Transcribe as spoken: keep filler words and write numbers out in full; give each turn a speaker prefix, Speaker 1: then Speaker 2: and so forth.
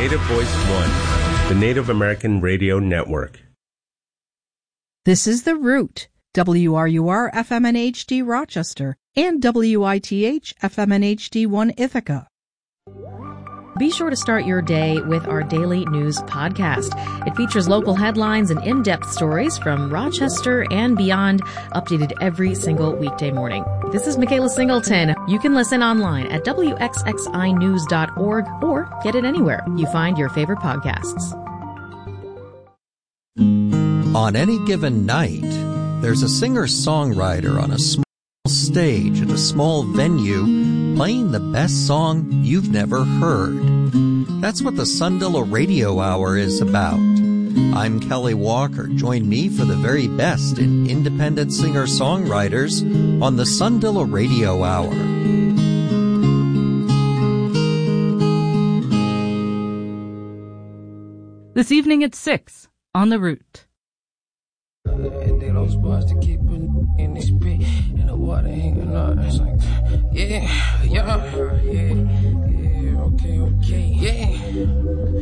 Speaker 1: Native Voice One, the Native American Radio Network.
Speaker 2: This is The Root, W R U R F M N H D Rochester, and W I T H F M N H D one Ithaca.
Speaker 3: Be sure to start your day with our daily news podcast. It features local headlines and in-depth stories from Rochester and beyond, updated every single weekday morning. This is Michaela Singleton. You can listen online at W X X I news dot org or get it anywhere you find your favorite podcasts.
Speaker 4: On any given night, there's a singer-songwriter on a small stage at a small venue playing the best song you've never heard. That's what the Sundilla Radio Hour is about. I'm Kelly Walker. Join me for the very best in independent singer-songwriters on the Sundilla Radio Hour.
Speaker 5: This evening at six on The Root.
Speaker 6: And they don't supposed to keep in this pit and the water hanging on. It's like, yeah, yeah, yeah, yeah, okay, okay, yeah.